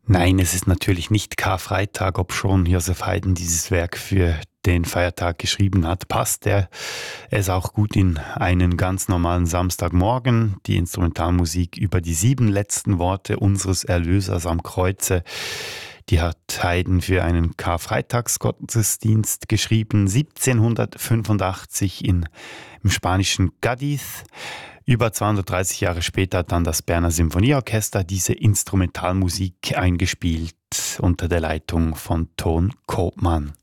Nein, es ist natürlich nicht Karfreitag, obschon Joseph Haydn dieses Werk für den Feiertag geschrieben hat, passt es auch gut in einen ganz normalen Samstagmorgen. Die Instrumentalmusik über die 7 letzten Worte unseres Erlösers am Kreuze, die hat Haydn für einen Karfreitagsgottesdienst geschrieben, 1785 im spanischen Cádiz. Über 230 Jahre später hat dann das Berner Symphonieorchester diese Instrumentalmusik eingespielt unter der Leitung von Ton Koopman.